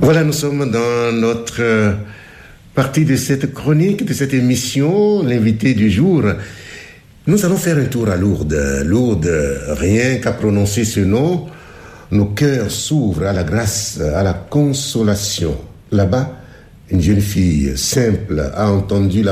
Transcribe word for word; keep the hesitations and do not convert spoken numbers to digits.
Voilà, nous sommes dans notre partie de cette chronique, de cette émission, l'invité du jour. Nous allons faire un tour à Lourdes. Lourdes, rien qu'à prononcer ce nom, nos cœurs s'ouvrent à la grâce, à la consolation. Là-bas, une jeune fille simple a entendu la